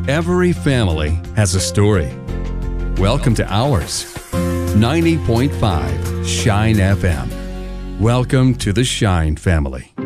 Every family has a story. Welcome to ours. 90.5 Shine FM. Welcome to the Shine family.